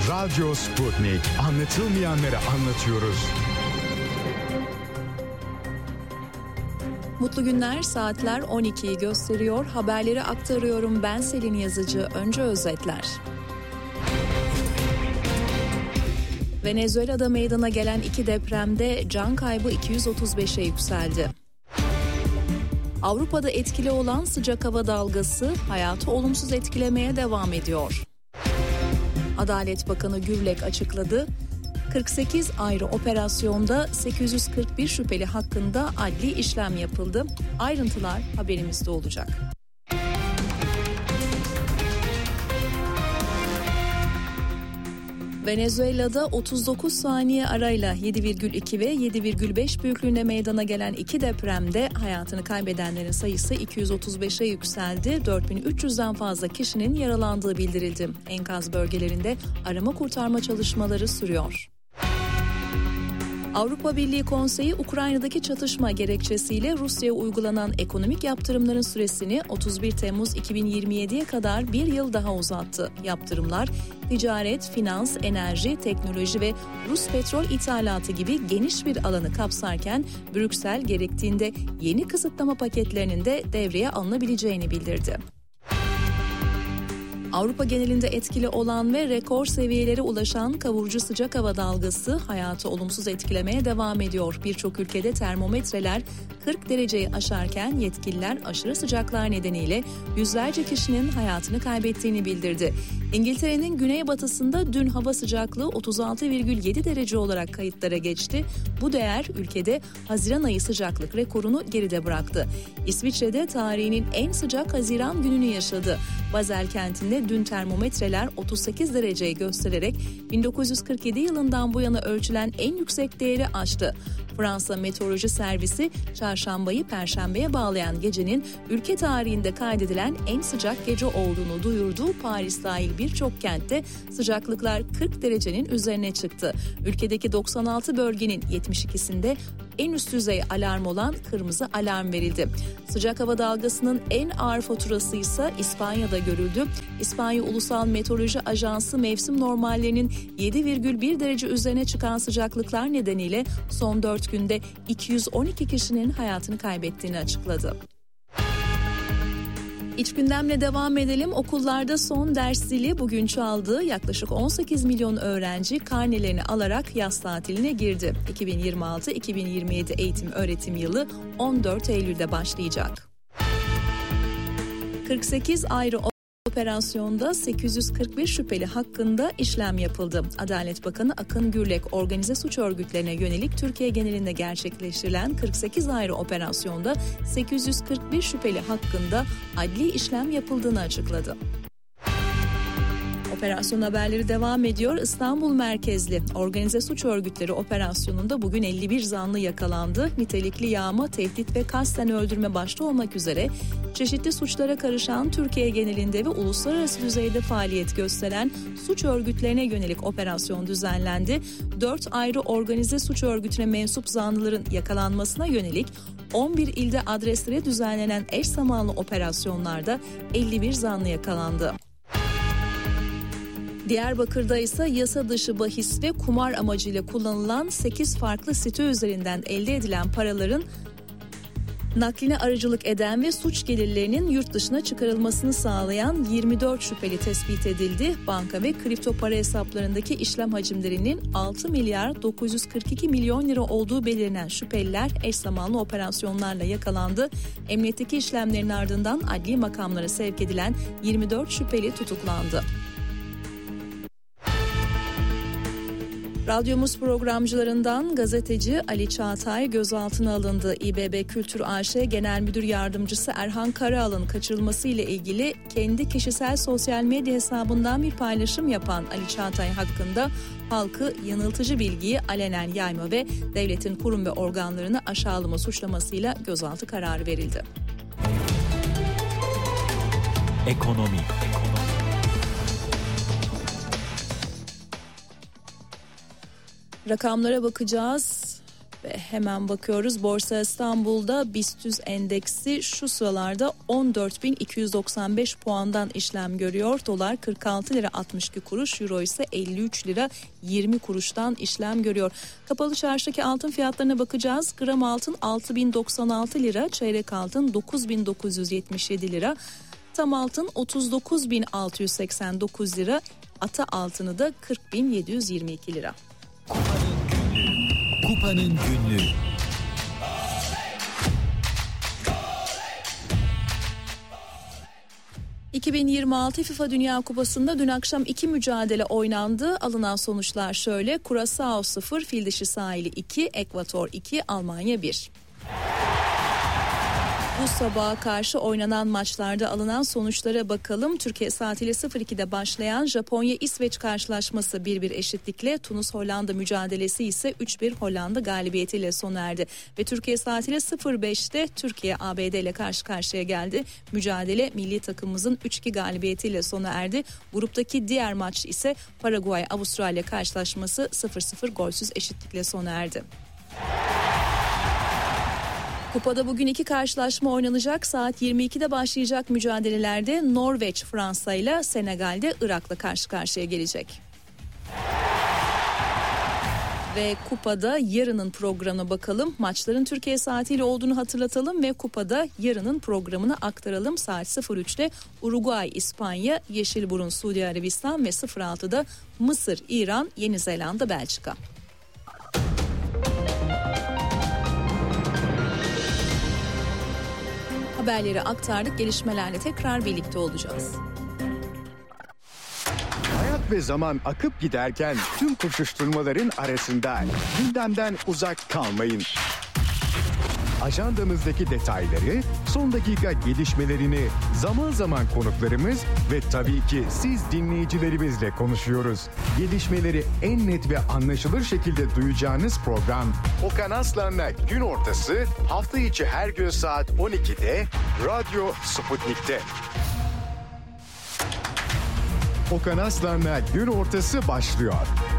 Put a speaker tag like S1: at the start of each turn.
S1: Radyo Sputnik. Anlatılmayanları anlatıyoruz.
S2: Mutlu günler, saatler 12'yi gösteriyor. Haberleri aktarıyorum. Ben Selin Yazıcı. Önce özetler. Venezuela'da meydana gelen 2 depremde can kaybı 235'e yükseldi. Avrupa'da etkili olan sıcak hava dalgası hayatı olumsuz etkilemeye devam ediyor. Adalet Bakanı Gürlek açıkladı. 48 ayrı operasyonda 841 şüpheli hakkında adli işlem yapıldı. Ayrıntılar haberimizde olacak. Venezuela'da 39 saniye arayla 7,2 ve 7,5 büyüklüğünde meydana gelen 2 depremde hayatını kaybedenlerin sayısı 235'e yükseldi. 4300'den fazla kişinin yaralandığı bildirildi. Enkaz bölgelerinde arama kurtarma çalışmaları sürüyor. Avrupa Birliği Konseyi Ukrayna'daki çatışma gerekçesiyle Rusya'ya uygulanan ekonomik yaptırımların süresini 31 Temmuz 2027'ye kadar bir yıl daha uzattı. Yaptırımlar ticaret, finans, enerji, teknoloji ve Rus petrol ithalatı gibi geniş bir alanı kapsarken Brüksel gerektiğinde yeni kısıtlama paketlerinin de devreye alınabileceğini bildirdi. Avrupa genelinde etkili olan ve rekor seviyelere ulaşan kavurucu sıcak hava dalgası hayatı olumsuz etkilemeye devam ediyor. Birçok ülkede termometreler 40 dereceyi aşarken yetkililer aşırı sıcaklar nedeniyle yüzlerce kişinin hayatını kaybettiğini bildirdi. İngiltere'nin güneybatısında dün hava sıcaklığı 36,7 derece olarak kayıtlara geçti. Bu değer ülkede Haziran ayı sıcaklık rekorunu geride bıraktı. İsviçre'de tarihinin en sıcak Haziran gününü yaşadı. Basel kentinde dün termometreler 38 dereceyi göstererek 1947 yılından bu yana ölçülen en yüksek değeri aştı. Fransa Meteoroloji Servisi çarşambayı perşembeye bağlayan gecenin ülke tarihinde kaydedilen en sıcak gece olduğunu duyurdu. Paris dahil birçok kentte sıcaklıklar 40 derecenin üzerine çıktı. Ülkedeki 96 bölgenin 72'sinde en üst düzey alarm olan kırmızı alarm verildi. Sıcak hava dalgasının en ağır faturası ise İspanya'da görüldü. İspanya Ulusal Meteoroloji Ajansı mevsim normallerinin 7,1 derece üzerine çıkan sıcaklıklar nedeniyle son 4 günde 212 kişinin hayatını kaybettiğini açıkladı. İç gündemle devam edelim. Okullarda son ders zili bugün çaldı. Yaklaşık 18 milyon öğrenci karnelerini alarak yaz tatiline girdi. 2026-2027 eğitim öğretim yılı 14 Eylül'de başlayacak. 48 ayrı operasyonda 841 şüpheli hakkında işlem yapıldı. Adalet Bakanı Akın Gürlek, organize suç örgütlerine yönelik Türkiye genelinde gerçekleştirilen 48 ayrı operasyonda 841 şüpheli hakkında adli işlem yapıldığını açıkladı. Operasyon haberleri devam ediyor. İstanbul merkezli organize suç örgütleri operasyonunda bugün 51 zanlı yakalandı. Nitelikli yağma, tehdit ve kasten öldürme başta olmak üzere çeşitli suçlara karışan Türkiye genelinde ve uluslararası düzeyde faaliyet gösteren suç örgütlerine yönelik operasyon düzenlendi. 4 ayrı organize suç örgütüne mensup zanlıların yakalanmasına yönelik 11 ilde adreslere düzenlenen eş zamanlı operasyonlarda 51 zanlı yakalandı. Diyarbakır'da ise yasa dışı bahis ve kumar amacıyla kullanılan 8 farklı site üzerinden elde edilen paraların nakline aracılık eden ve suç gelirlerinin yurt dışına çıkarılmasını sağlayan 24 şüpheli tespit edildi. Banka ve kripto para hesaplarındaki işlem hacimlerinin 6 milyar 942 milyon lira olduğu belirlenen şüpheliler eş zamanlı operasyonlarla yakalandı. Emniyetteki işlemlerin ardından adli makamlara sevk edilen 24 şüpheli tutuklandı. Radyomuz programcılarından gazeteci Ali Çağatay gözaltına alındı. İBB Kültür AŞ Genel Müdür Yardımcısı Erhan Karaal'ın kaçırılması ile ilgili kendi kişisel sosyal medya hesabından bir paylaşım yapan Ali Çağatay hakkında halkı yanıltıcı bilgiyi alenen yayma ve devletin kurum ve organlarını aşağılama suçlamasıyla gözaltı kararı verildi.
S3: Ekonomi.
S2: Rakamlara bakacağız. Ve hemen bakıyoruz, Borsa İstanbul'da BIST endeksi şu sıralarda 14.295 puandan işlem görüyor. Dolar 46 lira 62 kuruş, euro ise 53 lira 20 kuruştan işlem görüyor. Kapalı çarşıdaki altın fiyatlarına bakacağız. Gram altın 6.096 lira, çeyrek altın 9.977 lira, tam altın 39.689 lira, ata altını da 40.722 lira.
S3: Kupanın günlüğü.
S2: ...2026 FIFA Dünya Kupası'nda dün akşam 2 mücadele oynandı. Alınan sonuçlar şöyle: Curaçao 0, Fildişi Sahili 2, Ekvator 2, Almanya 1. Bu sabaha karşı oynanan maçlarda alınan sonuçlara bakalım. Türkiye saatiyle 02'de başlayan Japonya-İsveç karşılaşması 1-1 eşitlikle, Tunus-Hollanda mücadelesi ise 3-1 Hollanda galibiyetiyle sona erdi. Ve Türkiye saatiyle 05'te Türkiye ABD ile karşı karşıya geldi. Mücadele milli takımımızın 3-2 galibiyetiyle sona erdi. Gruptaki diğer maç ise Paraguay-Avustralya karşılaşması 0-0 golsüz eşitlikle sona erdi. Kupada bugün 2 karşılaşma oynanacak. Saat 22'de başlayacak mücadelelerde Norveç Fransa ile, Senegal'de Irak'la karşı karşıya gelecek. Ve kupada yarının programına bakalım. Maçların Türkiye saatiyle olduğunu hatırlatalım ve kupada yarının programını aktaralım. Saat 03'te Uruguay İspanya, Yeşilburun Suudi Arabistan ve 06'da Mısır İran, Yeni Zelanda Belçika. Haberleri aktardık. Gelişmelerle tekrar birlikte olacağız.
S1: Hayat ve zaman akıp giderken tüm koşuşturmaların arasında gündemden uzak kalmayın. Ajandamızdaki detayları, son dakika gelişmelerini zaman zaman konuklarımız ve tabii ki siz dinleyicilerimizle konuşuyoruz. Gelişmeleri en net ve anlaşılır şekilde duyacağınız program Okan Aslan'la Gün Ortası, hafta içi her gün saat 12'de Radyo Sputnik'te. Okan Aslan'la Gün Ortası başlıyor.